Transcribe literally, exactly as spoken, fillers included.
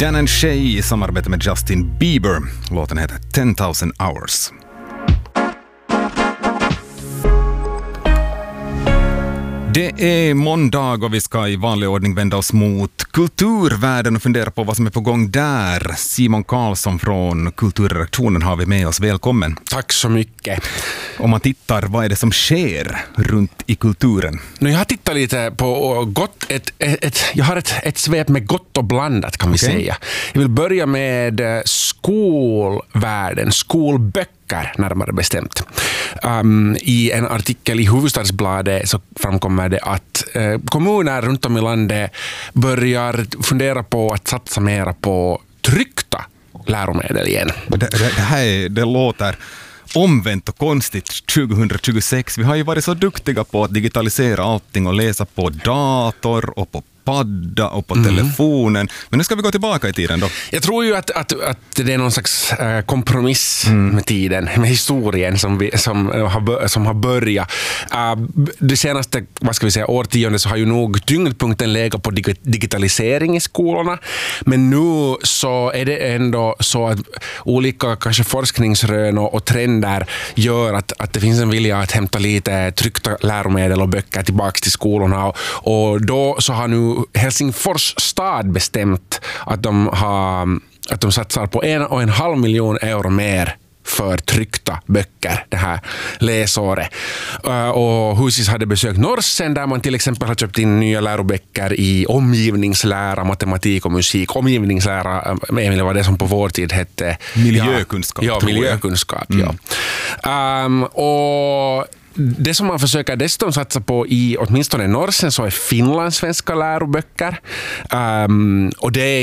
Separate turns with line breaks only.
Dan and Shay i samarbete med Justin Bieber. Låten heter ten thousand hours. Det är måndag och vi ska i vanlig ordning vända oss mot kulturvärlden och fundera på vad som är på gång där. Simon Karlsson från kulturredaktionen har vi med oss. Välkommen.
Tack så mycket.
Om man tittar, vad är det som sker runt i kulturen?
Nu, jag har tittat lite på gott, ett, ett, ett, jag har ett, ett svep med gott och blandat kan vi okay. säga. Jag vill börja med skolvärlden, skolböcker närmare bestämt. Um, I en artikel i Hufvudstadsbladet så framkommer det att uh, kommuner runt om i landet börjar fundera på att satsa mer på tryckta läromedel igen.
Det, det, det här är, det låter omvänt och konstigt tjugohundratjugosex. Vi har ju varit så duktiga på att digitalisera allting och läsa på dator och på padda och på mm. telefonen. Men nu ska vi gå tillbaka i tiden då.
Jag tror ju att, att, att det är någon slags äh, kompromiss mm. med tiden, med historien som, vi, som, har, som har börjat. Äh, det senaste, vad ska vi säga, årtiondet så har ju nog tyngdpunkten legat på dig, digitalisering i skolorna. Men nu så är det ändå så att olika kanske forskningsrön och, och trender gör att, att det finns en vilja att hämta lite tryckta läromedel och böcker tillbaka till skolorna. Och, och då så har nu Helsingfors stad bestämt att de, har, att de satsar på en och en halv miljon euro mer för tryckta böcker det här läsåret. Uh, och Husis hade besökt Norsen där man till exempel har köpt in nya läroböcker i omgivningslära, matematik och musik. Omgivningslära, Emil, var det som på vår tid hette
miljökunskap.
Ja, ja miljökunskap. Mm. Ja. Um, och det som man försöker dessutom satsa på i åtminstone Norsen så är finlandssvenska läroböcker. Um, och det är